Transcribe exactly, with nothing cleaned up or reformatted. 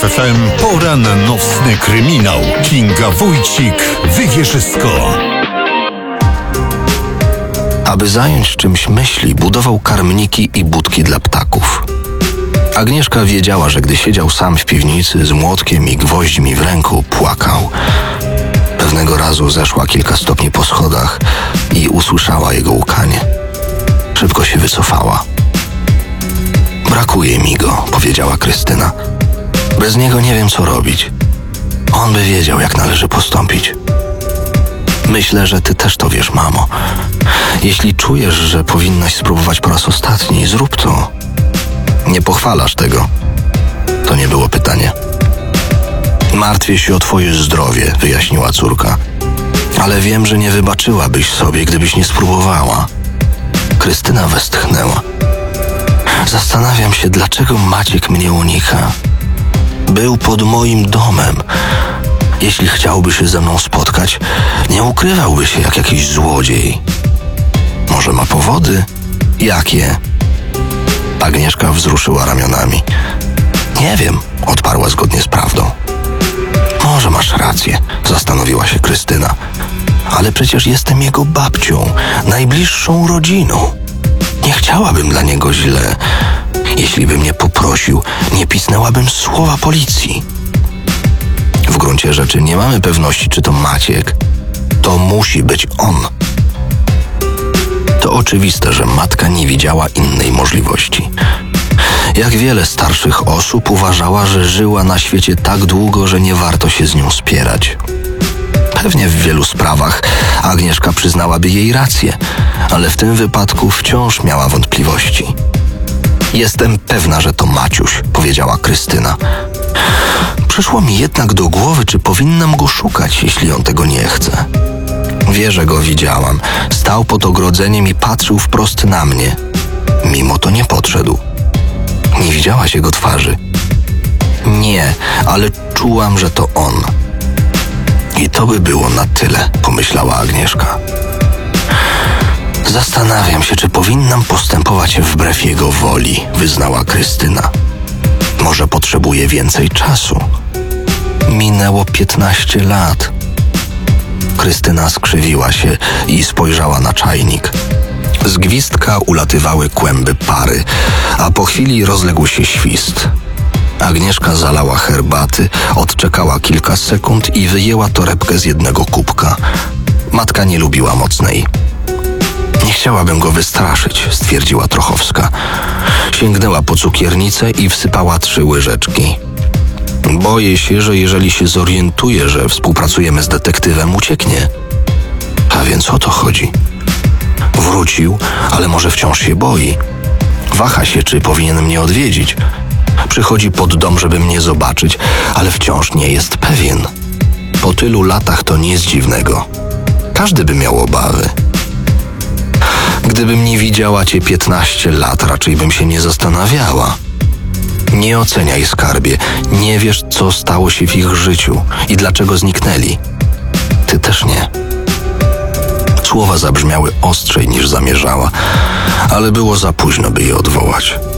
F M pora na nocny kryminał. Kinga Wójcik, Wywierzysko. Aby zająć czymś myśli, budował karmniki i budki dla ptaków. Agnieszka wiedziała, że gdy siedział sam w piwnicy z młotkiem i gwoźdźmi w ręku, płakał. Pewnego razu zeszła kilka stopni po schodach i usłyszała jego łkanie. Szybko się wycofała. Brakuje mi go, powiedziała Krystyna. Bez niego nie wiem, co robić. On by wiedział, jak należy postąpić. Myślę, że ty też to wiesz, mamo. Jeśli czujesz, że powinnaś spróbować po raz ostatni, zrób to. Nie pochwalasz tego. To nie było pytanie. Martwię się o twoje zdrowie, wyjaśniła córka. Ale wiem, że nie wybaczyłabyś sobie, gdybyś nie spróbowała. Krystyna westchnęła. Zastanawiam się, dlaczego Maciek mnie unika. Był pod moim domem. Jeśli chciałby się ze mną spotkać, nie ukrywałby się jak jakiś złodziej. Może ma powody? Jakie? Agnieszka wzruszyła ramionami. Nie wiem, odparła zgodnie z prawdą. Może masz rację, zastanowiła się Krystyna. Ale przecież jestem jego babcią, najbliższą rodziną. Nie chciałabym dla niego źle. Jeśli by mnie poprosił, nie pisnęłabym słowa policji. W gruncie rzeczy nie mamy pewności, czy to Maciek. To musi być on. To oczywiste, że matka nie widziała innej możliwości. Jak wiele starszych osób uważała, że żyła na świecie tak długo, że nie warto się z nią spierać. Pewnie w wielu sprawach Agnieszka przyznałaby jej rację, ale w tym wypadku wciąż miała wątpliwości. Jestem pewna, że to Maciuś, powiedziała Krystyna. Przyszło mi jednak do głowy, czy powinnam go szukać, jeśli on tego nie chce. Wie, że go widziałam. Stał pod ogrodzeniem i patrzył wprost na mnie. Mimo to nie podszedł. Nie widziałaś jego twarzy? Nie, ale czułam, że to on. I to by było na tyle, pomyślała Agnieszka. Zastanawiam się, czy powinnam postępować wbrew jego woli, wyznała Krystyna. Może potrzebuje więcej czasu. Minęło piętnaście lat. Krystyna skrzywiła się i spojrzała na czajnik. Z gwizdka ulatywały kłęby pary, a po chwili rozległ się świst. Agnieszka zalała herbaty, odczekała kilka sekund i wyjęła torebkę z jednego kubka. Matka nie lubiła mocnej. Nie chciałabym go wystraszyć, stwierdziła Trochowska. Sięgnęła po cukiernicę i wsypała trzy łyżeczki. Boję się, że jeżeli się zorientuje, że współpracujemy z detektywem, ucieknie. A więc o to chodzi. Wrócił, ale może wciąż się boi. Waha się, czy powinien mnie odwiedzić. Przychodzi pod dom, żeby mnie zobaczyć, ale wciąż nie jest pewien. Po tylu latach to nic dziwnego. Każdy by miał obawy. Gdybym nie widziała cię piętnaście lat, raczej bym się nie zastanawiała. Nie oceniaj, skarbie. Nie wiesz, co stało się w ich życiu i dlaczego zniknęli. Ty też nie. Słowa zabrzmiały ostrzej niż zamierzała, ale było za późno, by je odwołać.